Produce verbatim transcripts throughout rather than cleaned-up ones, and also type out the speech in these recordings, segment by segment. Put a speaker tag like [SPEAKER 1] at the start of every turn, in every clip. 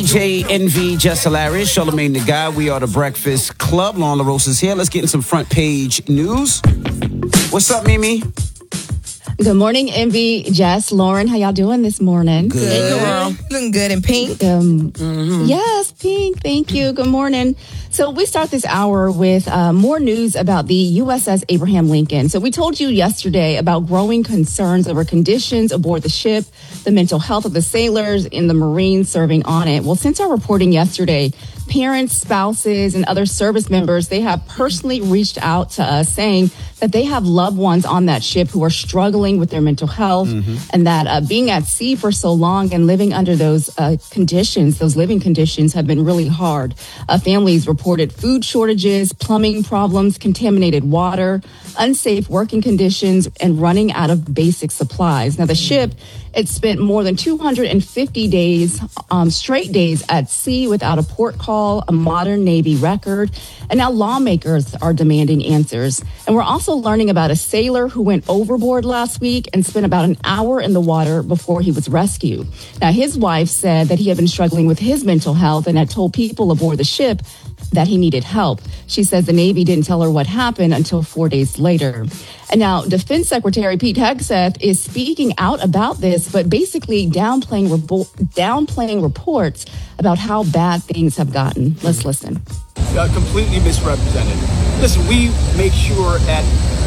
[SPEAKER 1] J, Envy, Just Hilarious, Charlamagne the Guy. We are the Breakfast Club. Lauren LaRosa is here. Let's get in some front page news. What's up, Mimi?
[SPEAKER 2] Good morning, Envy, Jess, Lauren. How y'all doing this morning?
[SPEAKER 1] Good.
[SPEAKER 3] Hey, girl. Looking good in pink.
[SPEAKER 2] Um, mm-hmm. Yes, pink. Thank you. Good morning. So we start this hour with uh, more news about the U S S Abraham Lincoln. So we told you yesterday about growing concerns over conditions aboard the ship, the mental health of the sailors and the Marines serving on it. Well, since our reporting yesterday, parents, spouses, and other service members, they have personally reached out to us saying that they have loved ones on that ship who are struggling with their mental health, mm-hmm. and that uh, being at sea for so long and living under those uh, conditions, those living conditions have been really hard. Uh, families reported food shortages, plumbing problems, contaminated water, unsafe working conditions, and running out of basic supplies. Now, the ship, it spent more than two hundred fifty days, um, straight days at sea without a port call, a modern Navy record. And now lawmakers are demanding answers. And we're also learning about a sailor who went overboard last week and spent about an hour in the water before he was rescued. Now, his wife said that he had been struggling with his mental health and had told people aboard the ship that he needed help. She says the Navy didn't tell her what happened until four days later. And now Defense Secretary Pete Hegseth is speaking out about this, but basically downplaying, rebo- downplaying reports about how bad things have gotten. Let's listen.
[SPEAKER 4] Uh, completely misrepresented. Listen, we make sure that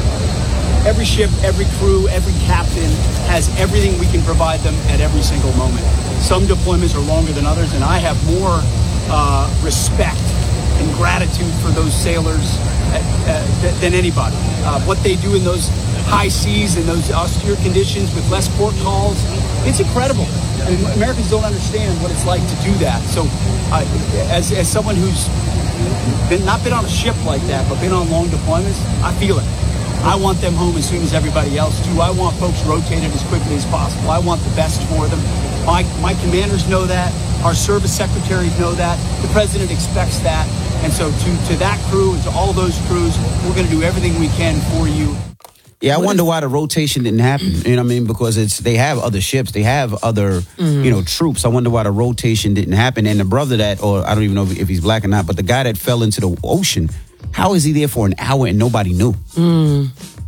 [SPEAKER 4] every ship, every crew, every captain has everything we can provide them at every single moment. Some deployments are longer than others, and I have more uh, respect and gratitude for those sailors uh, uh, than anybody. Uh, what they do in those high seas and those austere conditions with less port calls, it's incredible. I mean, Americans don't understand what it's like to do that. So uh, as, as someone who's been not been on a ship like that, but been on long deployments, I feel it. I want them home as soon as everybody else do. I want folks rotated as quickly as possible. I want the best for them. My, my commanders know that. Our service secretaries know that. The president expects that. And so to, to that crew and to all those crews, we're going to do everything we can for you.
[SPEAKER 1] Yeah, I
[SPEAKER 4] what
[SPEAKER 1] wonder
[SPEAKER 4] is-
[SPEAKER 1] why the rotation didn't happen. You know what I mean? Because it's they have other ships, they have other mm-hmm. you know troops. I wonder why the rotation didn't happen. And the brother that, or I don't even know if he's black or not, but the guy that fell into the ocean, how is he there for an hour and nobody knew?
[SPEAKER 2] Mm.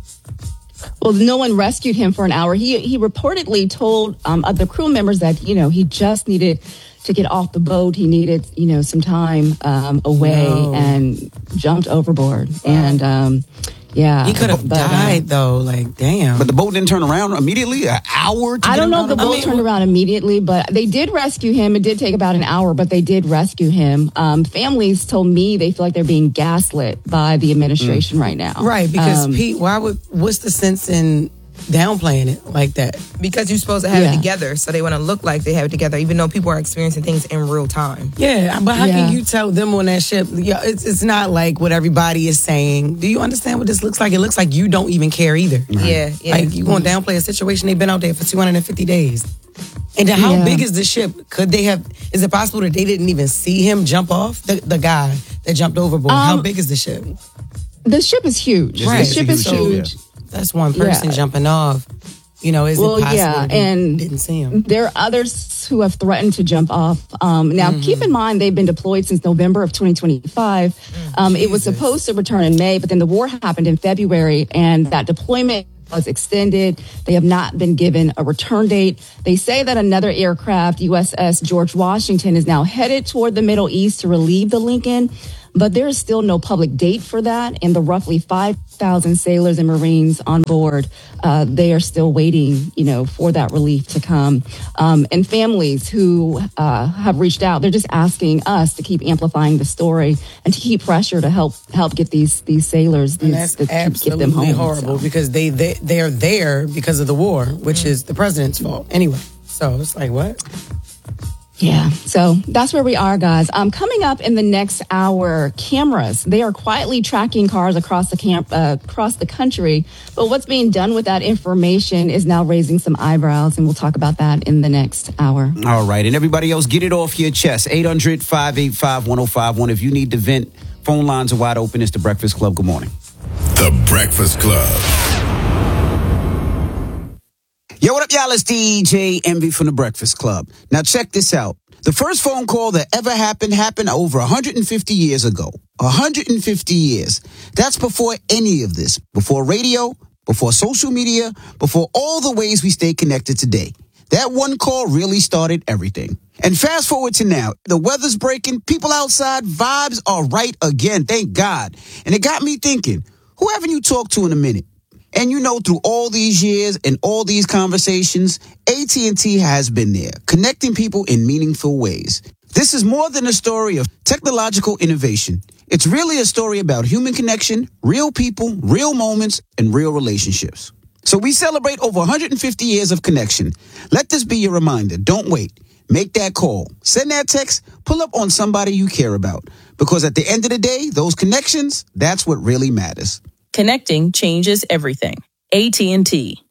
[SPEAKER 2] Well, no one rescued him for an hour. He he reportedly told um, other crew members that you know he just needed to get off the boat. He needed you know some time um, away
[SPEAKER 3] no.
[SPEAKER 2] and jumped overboard. Wow. And um, yeah,
[SPEAKER 3] he could have
[SPEAKER 2] but,
[SPEAKER 3] died
[SPEAKER 2] uh,
[SPEAKER 3] though. Like damn.
[SPEAKER 1] But the boat didn't turn around immediately. An hour. To
[SPEAKER 2] I don't know if the boat
[SPEAKER 3] I mean,
[SPEAKER 2] turned around immediately, but they did rescue him. It did take about an hour, but they did rescue him. Um, families told me they feel like they're being gaslit by the administration mm. right now.
[SPEAKER 3] Right, because
[SPEAKER 2] um,
[SPEAKER 3] Pete, why would? What's the sense in downplaying it like that?
[SPEAKER 5] Because you're supposed to have
[SPEAKER 2] Yeah.
[SPEAKER 5] it together, so they want to look like they have it together, even though people are experiencing things in real time.
[SPEAKER 3] Yeah, but how
[SPEAKER 2] Yeah.
[SPEAKER 3] can you tell them on that ship? Yeah, it's it's not like what everybody is saying. Do you understand what this looks like? It looks like you don't even care either.
[SPEAKER 5] Right. Yeah, yeah.
[SPEAKER 3] Like you want to downplay a situation they've been out there for two hundred fifty days. And then how
[SPEAKER 2] Yeah.
[SPEAKER 3] big is the ship? Could they have? Is it possible that they didn't even see him jump off? The the guy that jumped overboard. Um, how big is the ship?
[SPEAKER 2] The ship is huge.
[SPEAKER 1] Right.
[SPEAKER 2] The ship is
[SPEAKER 1] So,
[SPEAKER 2] huge.
[SPEAKER 3] That's one person
[SPEAKER 2] Yeah.
[SPEAKER 3] jumping off. You know, is
[SPEAKER 2] Well,
[SPEAKER 3] it possible
[SPEAKER 2] yeah,
[SPEAKER 3] that they
[SPEAKER 2] and
[SPEAKER 3] didn't see him?
[SPEAKER 2] There are others who have threatened to jump off. Um, now, mm-hmm. keep in mind, they've been deployed since November of twenty twenty-five. Mm, um, it was supposed to return in May, but then the war happened in February, and that deployment was extended. They have not been given a return date. They say that another aircraft, U S S George Washington, is now headed toward the Middle East to relieve the Lincoln. But there is still no public date for that. And the roughly five thousand sailors and Marines on board, uh, they are still waiting, you know, for that relief to come. Um, and families who uh, have reached out, they're just asking us to keep amplifying the story and to keep pressure to help help get these these sailors, these,
[SPEAKER 3] And that's
[SPEAKER 2] to
[SPEAKER 3] absolutely
[SPEAKER 2] get them home.
[SPEAKER 3] horrible
[SPEAKER 2] So.
[SPEAKER 3] because they, they, they're there because of the war, which mm. is the president's fault anyway. So it's like, what?
[SPEAKER 2] Yeah, so that's where we are, guys. Um, coming up in the next hour, cameras. They are quietly tracking cars across the camp, uh, across the country. But what's being done with that information is now raising some eyebrows, and we'll talk about that in the next hour.
[SPEAKER 1] All right, and everybody else, get it off your chest. eight hundred, five eight five, one oh five one. If you need to vent, phone lines are wide open. It's The Breakfast Club. Good morning.
[SPEAKER 6] The Breakfast Club.
[SPEAKER 1] Yo, what up, y'all? It's D J Envy from The Breakfast Club. Now, check this out. The first phone call that ever happened happened over one hundred fifty years ago. one hundred fifty years. That's before any of this. Before radio, before social media, before all the ways we stay connected today. That one call really started everything. And fast forward to now. The weather's breaking. People outside. Vibes are right again. Thank God. And it got me thinking, who haven't you talked to in a minute? And you know, through all these years and all these conversations, A T and T has been there, connecting people in meaningful ways. This is more than a story of technological innovation. It's really a story about human connection, real people, real moments, and real relationships. So we celebrate over one hundred fifty years of connection. Let this be your reminder. Don't wait. Make that call. Send that text. Pull up on somebody you care about. Because at the end of the day, those connections, that's what really matters.
[SPEAKER 7] Connecting changes everything. A T and T.